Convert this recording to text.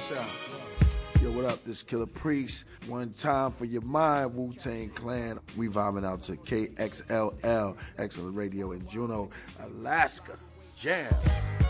South. Yo, what up? This Killer Priest. One time for your mind, Wu-Tang Clan. We vibing out to KXLL, Excellent Radio in Juneau, Alaska. Jam.